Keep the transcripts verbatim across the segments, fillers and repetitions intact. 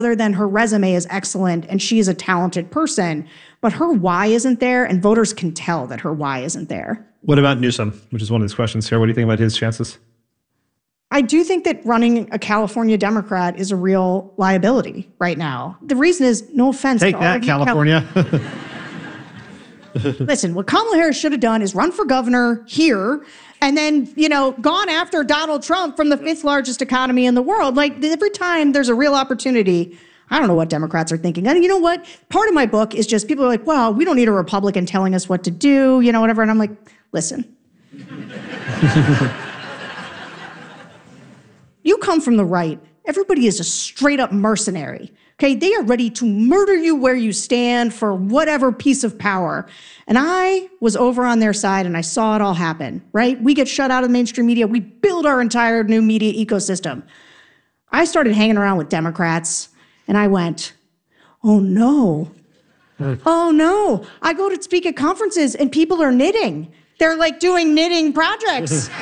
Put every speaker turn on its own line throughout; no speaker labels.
other than her resume is excellent and she is a talented person, but her why isn't there, and voters can tell that her why isn't there.
What about Newsom, which is one of these questions here? What do you think about his chances?
I do think that running a California Democrat is a real liability right now. The reason is, no offense.
Take that, California. Cal-
Listen, what Kamala Harris should have done is run for governor here and then, you know, gone after Donald Trump from the fifth largest economy in the world. Like, every time there's a real opportunity, I don't know what Democrats are thinking. And you know what? Part of my book is just people are like, well, we don't need a Republican telling us what to do, you know, whatever. And I'm like, listen. You come from the right. Everybody is a straight up mercenary. Okay, they are ready to murder you where you stand for whatever piece of power. And I was over on their side and I saw it all happen, right? We get shut out of the mainstream media. We build our entire new media ecosystem. I started hanging around with Democrats and I went, oh no, oh no. I go to speak at conferences and people are knitting. They're like doing knitting projects.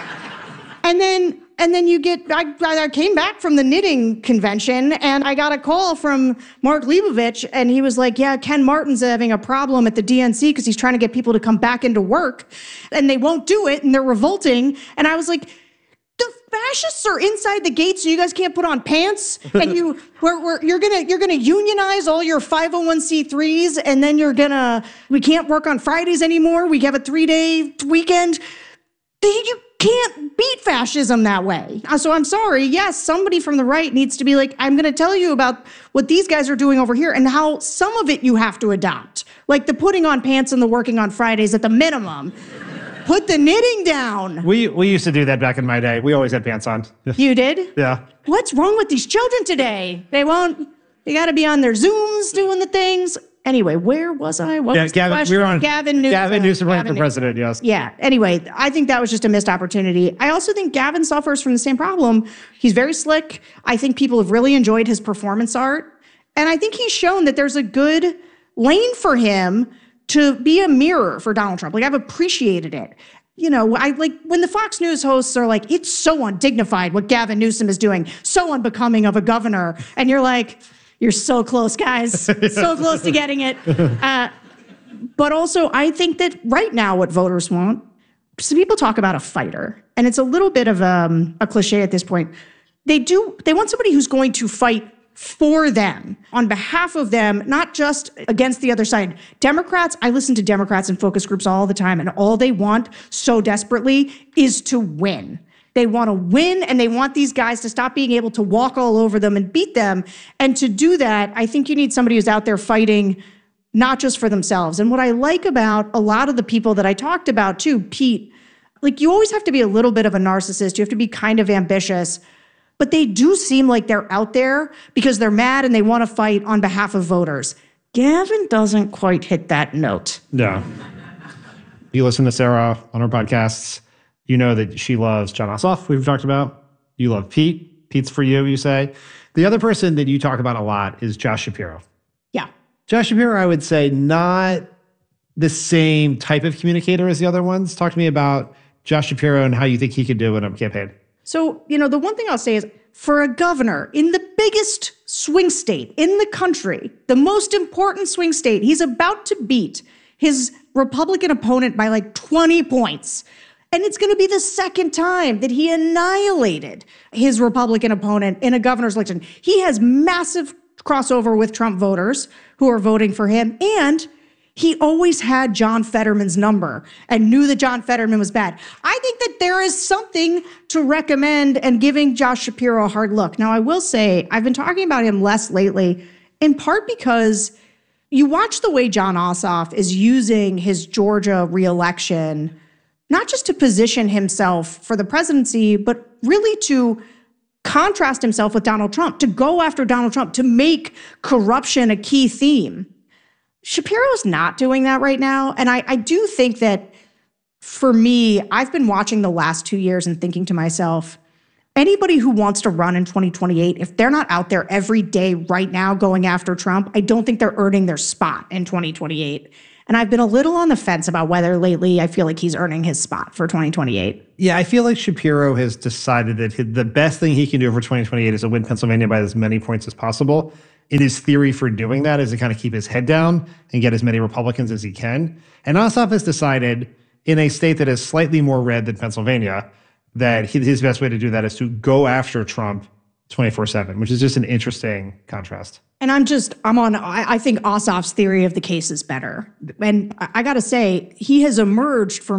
and then And then you get, I, I came back from the knitting convention and I got a call from Mark Leibovich and he was like, yeah, Ken Martin's having a problem at the D N C because he's trying to get people to come back into work and they won't do it and they're revolting. And I was like, the fascists are inside the gates so you guys can't put on pants and you, we're, we're, you're gonna, you're gonna unionize all your five oh one c threes and then you're gonna, we can't work on Fridays anymore. We have a three day weekend. You can't beat fascism that way. So I'm sorry. Yes, somebody from the right needs to be like, I'm going to tell you about what these guys are doing over here and how some of it you have to adopt. Like the putting on pants and the working on Fridays at the minimum. Put the knitting down.
We we used to do that back in my day. We always had pants on.
You did?
Yeah.
What's wrong with these children today? They won't, they got to be on their Zooms doing the things. Anyway, where was I? What
yeah,
was
Gavin,
the question?
we were on
Gavin Newsom.
Gavin Newsom running
Gavin
for president, yes.
Yeah. Anyway, I think that was just a missed opportunity. I also think Gavin suffers from the same problem. He's very slick. I think people have really enjoyed his performance art. And I think he's shown that there's a good lane for him to be a mirror for Donald Trump. Like, I've appreciated it. You know, I like when the Fox News hosts are like, it's so undignified what Gavin Newsom is doing, so unbecoming of a governor. And you're like, you're so close, guys. So close to getting it. Uh, but also, I think that right now what voters want, so people talk about a fighter, and it's a little bit of um, a cliche at this point. They do, they want somebody who's going to fight for them, on behalf of them, not just against the other side. Democrats, I listen to Democrats in focus groups all the time, and all they want so desperately is to win. They want to win, and they want these guys to stop being able to walk all over them and beat them. And to do that, I think you need somebody who's out there fighting not just for themselves. And what I like about a lot of the people that I talked about too, Pete, like you always have to be a little bit of a narcissist. You have to be kind of ambitious. But they do seem like they're out there because they're mad and they want to fight on behalf of voters. Gavin doesn't quite hit that note.
No. You listen to Sarah on her podcasts. You know that she loves Jon Ossoff, we've talked about. You love Pete. Pete's for you, you say. The other person that you talk about a lot is Josh Shapiro.
Yeah.
Josh Shapiro, I would say, not the same type of communicator as the other ones. Talk to me about Josh Shapiro and how you think he could do in a campaign.
So, you know, the one thing I'll say is, for a governor in the biggest swing state in the country, the most important swing state, he's about to beat his Republican opponent by like twenty points. And it's going to be the second time that he annihilated his Republican opponent in a governor's election. He has massive crossover with Trump voters who are voting for him. And he always had John Fetterman's number and knew that John Fetterman was bad. I think that there is something to recommend and giving Josh Shapiro a hard look. Now, I will say I've been talking about him less lately, in part because you watch the way Jon Ossoff is using his Georgia reelection, not just to position himself for the presidency, but really to contrast himself with Donald Trump, to go after Donald Trump, to make corruption a key theme. Shapiro's not doing that right now. And I, I do think that, for me, I've been watching the last two years and thinking to myself, anybody who wants to run in twenty twenty-eight, if they're not out there every day right now going after Trump, I don't think they're earning their spot in twenty twenty-eight. And I've been a little on the fence about whether lately I feel like he's earning his spot for twenty twenty-eight.
Yeah, I feel like Shapiro has decided that the best thing he can do for twenty twenty-eight is to win Pennsylvania by as many points as possible. in his theory for doing that is to kind of keep his head down and get as many Republicans as he can. And Ossoff has decided in a state that is slightly more red than Pennsylvania that he, his best way to do that is to go after Trump twenty-four seven, which is just an interesting contrast.
And I'm just, I'm on, I, I think Ossoff's theory of the case is better. And I, I got to say, he has emerged from